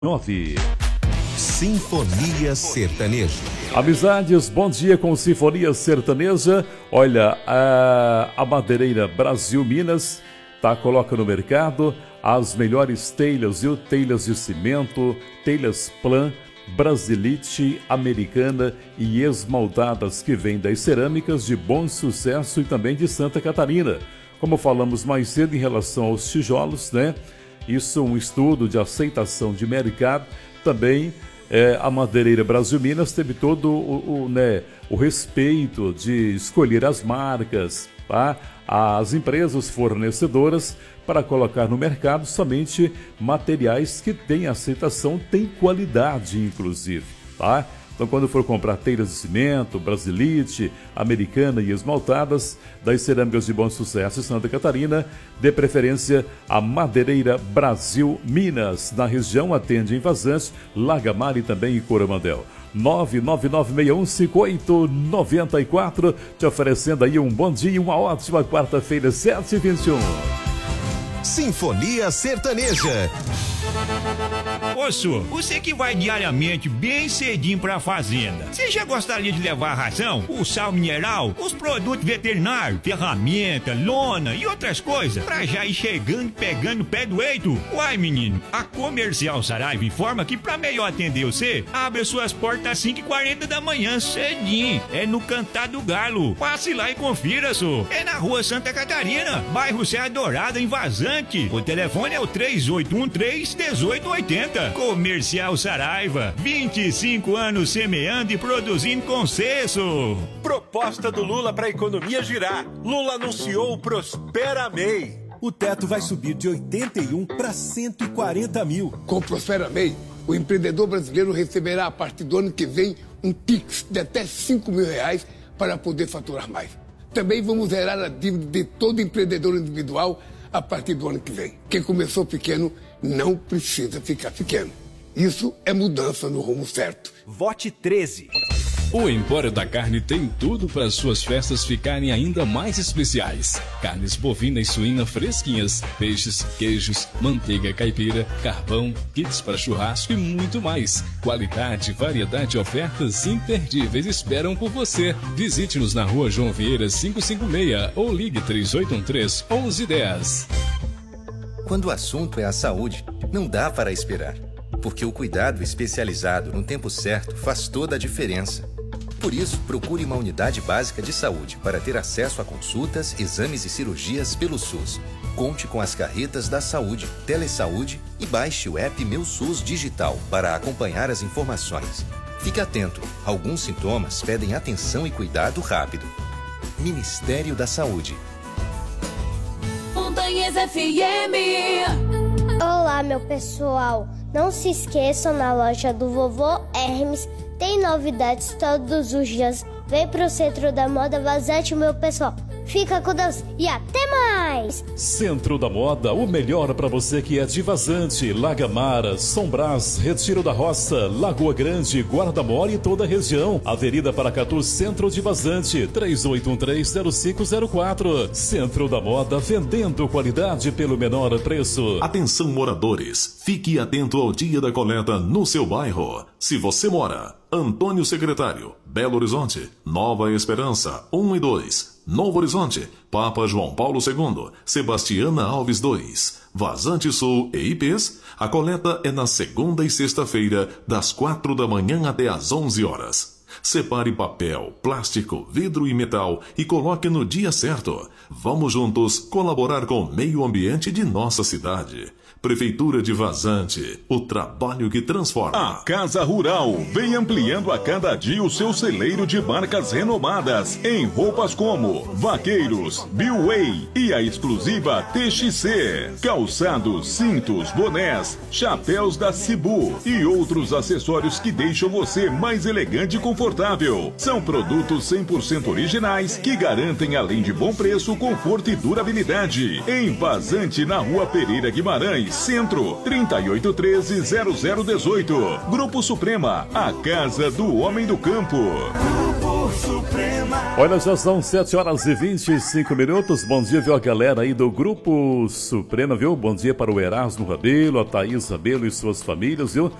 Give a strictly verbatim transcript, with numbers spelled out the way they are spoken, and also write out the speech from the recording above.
nove. Sinfonia Sertaneja. Amizades, bom dia com Sinfonia Sertaneja. Olha, a, a Madeireira Brasil Minas tá coloca no mercado as melhores telhas, viu? Telhas de cimento, telhas Plan, Brasilite, Americana e esmaltadas que vêm das cerâmicas de Bom Sucesso e também de Santa Catarina. Como falamos mais cedo em relação aos tijolos, né? Isso é um estudo de aceitação de mercado. Também é, a Madeireira Brasil Minas teve todo o, o, né, o respeito de escolher as marcas, tá? As empresas fornecedoras para colocar no mercado somente materiais que têm aceitação, têm qualidade inclusive, tá? Então, quando for comprar telhas de cimento, Brasilite, Americana e esmaltadas das cerâmicas de Bom Sucesso e Santa Catarina, dê preferência à Madeireira Brasil Minas. Na região atende em Vazante, Lagamar e também em Coromandel. nove nove nove seis um cinco oito nove quatro, te oferecendo aí um bom dia e uma ótima quarta-feira, sete e vinte e um. Sinfonia Sertaneja. Osso, você que vai diariamente bem cedinho pra fazenda, você já gostaria de levar a ração, o sal mineral, os produtos veterinários, ferramenta, lona e outras coisas, pra já ir chegando e pegando o pé do eito? Uai, menino, a Comercial Saraiva informa que pra melhor atender você, abre suas portas às cinco e quarenta da manhã, cedinho. É no Cantar do Galo. Passe lá e confira, só. É na Rua Santa Catarina, bairro Serra Dourada, em Vazante. O telefone é o três oito um três, um oito oito zero. Comercial Saraiva, vinte e cinco anos semeando e produzindo com sucesso. Proposta do Lula para a economia girar. Lula anunciou o Prospera M E I. O teto vai subir de oitenta e um para cento e quarenta mil. Com o Prospera M E I, o empreendedor brasileiro receberá a partir do ano que vem um Pix de até cinco mil reais para poder faturar mais. Também vamos zerar a dívida de todo empreendedor individual a partir do ano que vem. Quem começou pequeno não precisa ficar pequeno. Isso é mudança no rumo certo. Vote treze. O Empório da Carne tem tudo para suas festas ficarem ainda mais especiais. Carnes bovina e suína fresquinhas, peixes, queijos, manteiga caipira, carvão, kits para churrasco e muito mais. Qualidade, variedade e ofertas imperdíveis esperam por você. Visite-nos na Rua João Vieira quinhentos e cinquenta e seis ou ligue três oito um três, onze dez. Quando o assunto é a saúde, não dá para esperar, porque o cuidado especializado no tempo certo faz toda a diferença. Por isso, procure uma unidade básica de saúde para ter acesso a consultas, exames e cirurgias pelo SUS. Conte com as carretas da saúde, Telesaúde e baixe o app Meu SUS Digital para acompanhar as informações. Fique atento, alguns sintomas pedem atenção e cuidado rápido. Ministério da Saúde. Montanhas F M. Olá, meu pessoal. Não se esqueçam, na loja do Vovô Hermes tem novidades todos os dias. Vem pro Centro da Moda Vazante, meu pessoal. Fica com Deus e até mais! Centro da Moda, o melhor para você que é de Vazante, Lagamar, São Brás, Retiro da Roça, Lagoa Grande, Guarda-Mor e toda a região. Avenida Paracatu, Centro de Vazante, três oito um três, zero cinco zero quatro. Centro da Moda, vendendo qualidade pelo menor preço. Atenção, moradores, fique atento ao dia da coleta no seu bairro. Se você mora Antônio Secretário, Belo Horizonte, Nova Esperança, um e dois. Novo Horizonte, Papa João Paulo segundo, Sebastiana Alves dois, Vazante Sul e I Ps, a coleta é na segunda e sexta-feira, das quatro da manhã até às onze horas. Separe papel, plástico, vidro e metal e coloque no dia certo. Vamos juntos colaborar com o meio ambiente de nossa cidade. Prefeitura de Vazante, o trabalho que transforma. A Casa Rural vem ampliando a cada dia o seu celeiro de marcas renomadas em roupas como Vaqueiros, Billway e a exclusiva T X C. Calçados, cintos, bonés, chapéus da Cibu e outros acessórios que deixam você mais elegante e confortável. São produtos cem por cento originais que garantem, além de bom preço, conforto e durabilidade. Em Vazante, na Rua Pereira Guimarães, Centro, trinta e oito treze, zero zero dezoito. Grupo Suprema, a casa do homem do campo. Grupo Suprema. Olha, já são sete horas e vinte e cinco minutos. Bom dia, viu, a galera aí do Grupo Suprema, viu? Bom dia para o Erasmo Rabelo, a Thaís Rabelo e suas famílias, viu?